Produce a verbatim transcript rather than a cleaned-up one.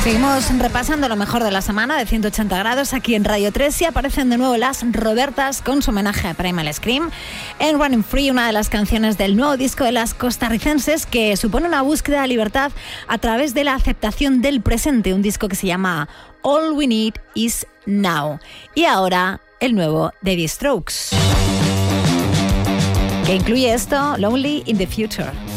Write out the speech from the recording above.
Seguimos repasando lo mejor de la semana de ciento ochenta grados aquí en Radio tres y aparecen de nuevo las Robertas con su homenaje a Primal Scream en Running Free, una de las canciones del nuevo disco de las costarricenses que supone una búsqueda de libertad a través de la aceptación del presente, un disco que se llama All We Need Is Now. Y ahora el nuevo de The Strokes, que incluye esto, Lonely in the Future.